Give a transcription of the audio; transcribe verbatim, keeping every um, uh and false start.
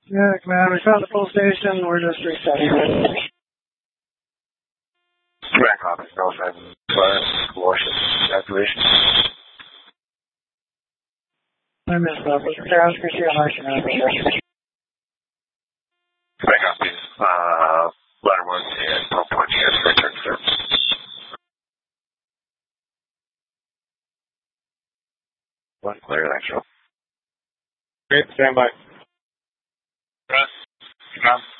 Yeah, command, we found the full station. We're just resetting. Back office, Belfast, Washington, evacuation. I missed that. Was there on security on Martian? Back office, uh, ladder one and pump one, yes, return service. One clear, thanks, Joe. Great, stand by. Press, come on.